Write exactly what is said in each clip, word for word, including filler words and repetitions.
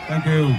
Thank you.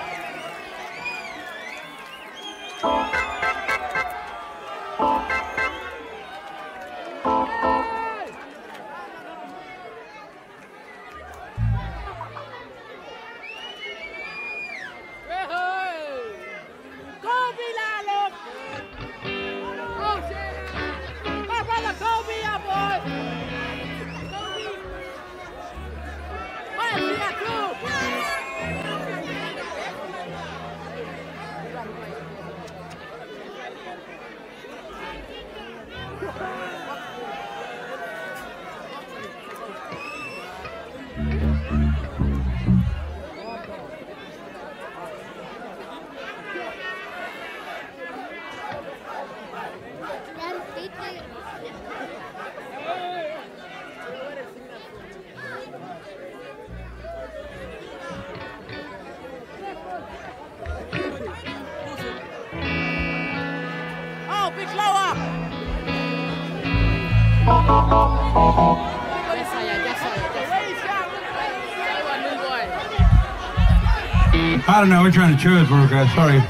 I don't know which one to choose for you guys, sorry.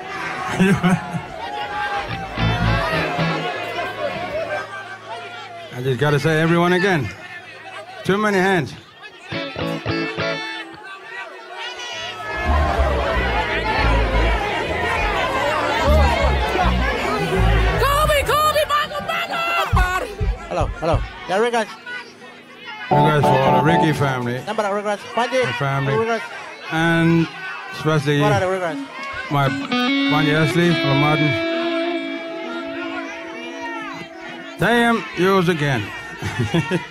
I just gotta say everyone again. Too many hands. Kobe, Kobe, bago, bago! Hello, hello. Yeah, regards. Regards for all the Ricky family. Number of regards. Panji. My family. Regards. And especially What are the regards? my Panji Ashley from Martin. Damn, yours again.